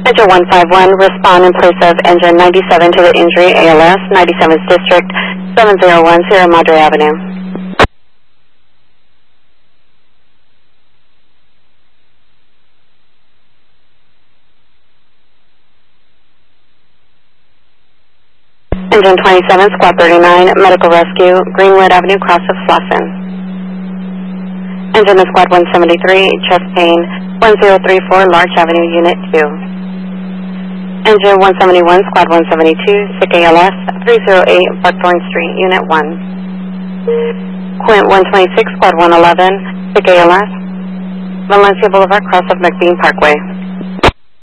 Engine 151, respond in place of engine 97 to the injury, ALS, 97th District, 7010 Madre Avenue. Engine 27, Squad 39, Medical Rescue, Greenwood Avenue, cross of Slauson. Engine of Squad 173, chest pain, 1034, Larch Avenue, Unit 2. Engine 171, Squad 172, sick ALS, 308, Buckthorn Street, Unit 1. Quint 126, Squad 111, sick ALS, Valencia Boulevard, cross of McBean Parkway.